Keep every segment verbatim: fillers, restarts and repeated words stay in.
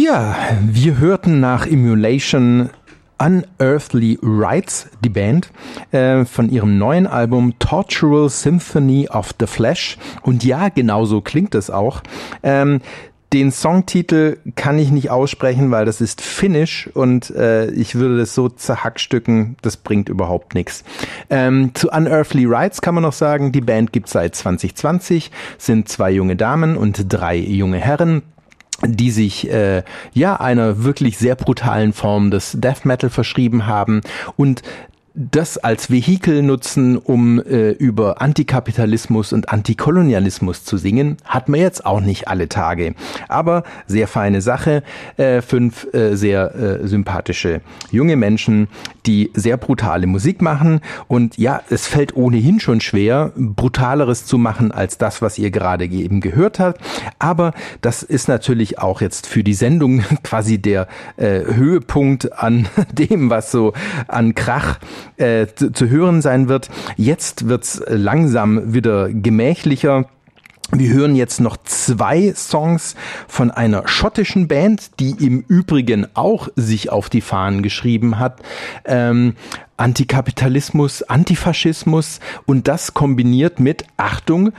Ja, wir hörten nach Emulation Unearthly Rights, die Band, äh, von ihrem neuen Album Tortural Symphony of the Flesh. Und ja, genau so klingt es auch. Ähm, Den Songtitel kann ich nicht aussprechen, weil das ist Finnisch und äh, ich würde das so zerhackstücken, das bringt überhaupt nichts. Ähm, zu Unearthly Rights kann man noch sagen, die Band gibt seit zwanzig zwanzig, sind zwei junge Damen und drei junge Herren, die sich äh, ja einer wirklich sehr brutalen Form des Death Metal verschrieben haben und das als Vehikel nutzen, um äh, über Antikapitalismus und Antikolonialismus zu singen, hat man jetzt auch nicht alle Tage. Aber sehr feine Sache, äh, fünf äh, sehr äh, sympathische junge Menschen, die sehr brutale Musik machen. Und ja, es fällt ohnehin schon schwer, Brutaleres zu machen als das, was ihr gerade eben gehört habt. Aber das ist natürlich auch jetzt für die Sendung quasi der äh, Höhepunkt an dem, was so an Krach Äh, zu, zu hören sein wird. Jetzt wird's langsam wieder gemächlicher. Wir hören jetzt noch zwei Songs von einer schottischen Band, die im Übrigen auch sich auf die Fahnen geschrieben hat. Ähm, Antikapitalismus, Antifaschismus und das kombiniert mit, Achtung,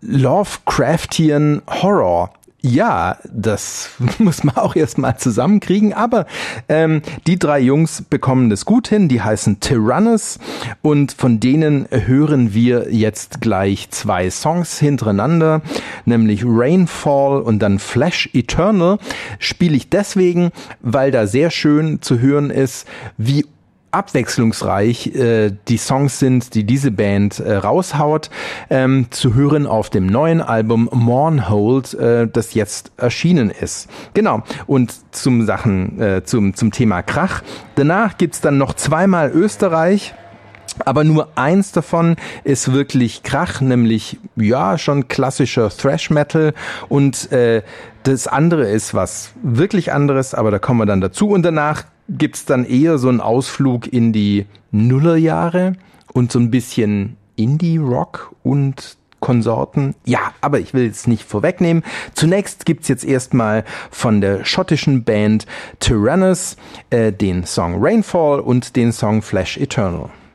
Lovecraftian Horror. Ja, das muss man auch erstmal zusammenkriegen, aber ähm, die drei Jungs bekommen das gut hin, die heißen Tyrannus und von denen hören wir jetzt gleich zwei Songs hintereinander, nämlich Rainfall und dann Flash Eternal, spiele ich deswegen, weil da sehr schön zu hören ist, wie abwechslungsreich äh, die Songs sind, die diese Band äh, raushaut, ähm, zu hören auf dem neuen Album Mournhold, äh, das jetzt erschienen ist. Genau, und zum Sachen, äh, zum, zum Thema Krach. Danach gibt's dann noch zweimal Österreich, aber nur eins davon ist wirklich Krach, nämlich ja schon klassischer Thrash Metal und äh, das andere ist was wirklich anderes, aber da kommen wir dann dazu und danach gibt's dann eher so einen Ausflug in die Nullerjahre und so ein bisschen Indie-Rock und Konsorten. Ja, aber ich will jetzt nicht vorwegnehmen. Zunächst gibt's jetzt erstmal von der schottischen Band Tyrannus äh, den Song Rainfall und den Song Flash Eternal.